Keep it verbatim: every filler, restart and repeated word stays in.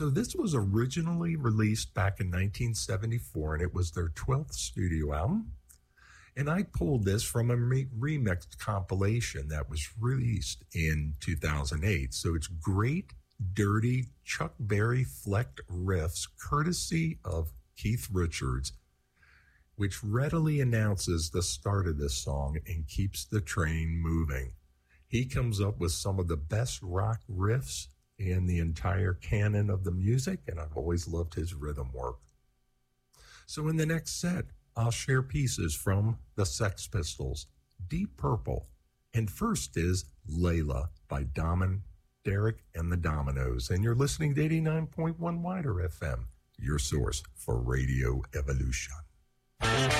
So this was originally released back in nineteen seventy-four, and it was their twelfth studio album. And I pulled this from a re- remixed compilation that was released in two thousand eight. So it's great, dirty, Chuck Berry flecked riffs, courtesy of Keith Richards, which readily announces the start of this song and keeps the train moving. He comes up with some of the best rock riffs in the entire canon of the music, and I've always loved his rhythm work. So in the next set, I'll share pieces from the Sex Pistols, Deep Purple, and first is Layla by Domin, Derek and the Dominoes. And you're listening to eighty-nine point one Wider F M, your source for Radio Evolution.